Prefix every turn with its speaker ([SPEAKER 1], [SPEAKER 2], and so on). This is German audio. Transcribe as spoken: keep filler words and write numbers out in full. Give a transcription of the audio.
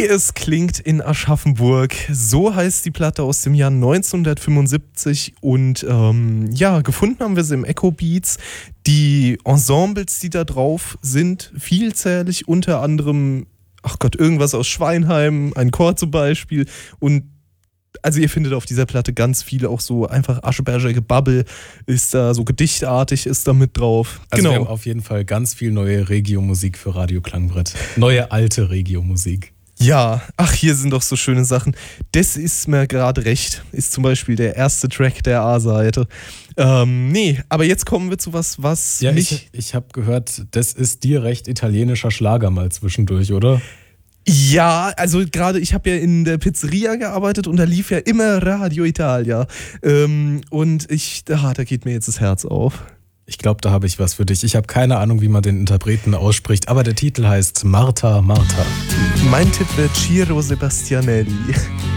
[SPEAKER 1] Wie es klingt in Aschaffenburg. So heißt die Platte aus dem Jahr neunzehnhundertfünfundsiebzig und ähm, ja, gefunden haben wir sie im Echo Beats. Die Ensembles, die da drauf sind, vielzählig, unter anderem, ach Gott, irgendwas aus Schweinheim, ein Chor zum Beispiel und also ihr findet auf dieser Platte ganz viele auch so einfach Ascheberger Gebabbel ist da, so gedichtartig ist da mit drauf.
[SPEAKER 2] Also
[SPEAKER 1] genau.
[SPEAKER 2] Wir haben auf jeden Fall ganz viel neue Regio-Musik für Radio Klangbrett. Neue alte Regio-Musik.
[SPEAKER 1] Ja, ach, hier sind doch so schöne Sachen. Das ist mir gerade recht. Ist zum Beispiel der erste Track der A-Seite. Ähm, nee, aber jetzt kommen wir zu was, was
[SPEAKER 2] ja,
[SPEAKER 1] mich...
[SPEAKER 2] Ich, ich habe gehört, das ist dir recht italienischer Schlager mal zwischendurch, oder?
[SPEAKER 1] Ja, also gerade ich habe ja in der Pizzeria gearbeitet und da lief ja immer Radio Italia. Ähm, und ich, ah, da geht mir jetzt das Herz auf.
[SPEAKER 2] Ich glaube, da habe ich was für dich. Ich habe keine Ahnung, wie man den Interpreten ausspricht, aber der Titel heißt Marta, Marta.
[SPEAKER 1] Mein Tipp wäre Ciro Sebastianelli.